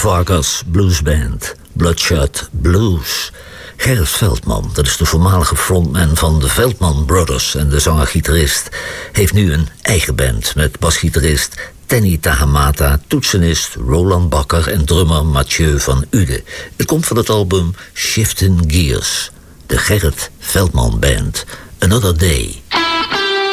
Vargas Blues Band, Bloodshot Blues. Gerrit Veldman, dat is de voormalige frontman van de Veldman Brothers en de zanger-gitarist, heeft nu een eigen band met basgitarist Tenny Tahamata, toetsenist Roland Bakker en drummer Mathieu van Uden. Het komt van het album Shifting Gears, de Gerrit Veldman Band, Another Day.